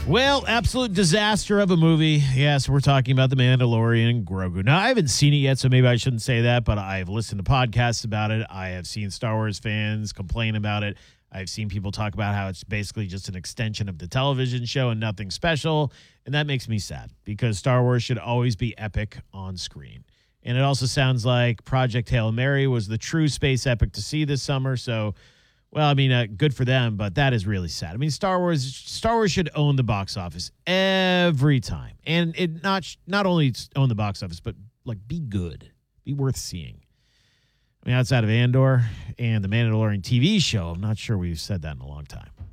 Well, absolute disaster of a movie. Yes, we're talking about The Mandalorian and Grogu. Now, I haven't seen it yet, so maybe I shouldn't say that, but I've listened to podcasts about it. I have seen Star Wars fans complain about it. I've seen people talk about how it's basically just an extension of the television show and nothing special, and that makes me sad because Star Wars should always be epic on screen. And it also sounds like Project Hail Mary was the true space epic to see this summer, so... Well, I mean, good for them, but that is really sad. I mean, Star Wars should own the box office every time, and it not only own the box office, but like be good, be worth seeing. I mean, outside of Andor and the Mandalorian TV show, I'm not sure we've said that in a long time.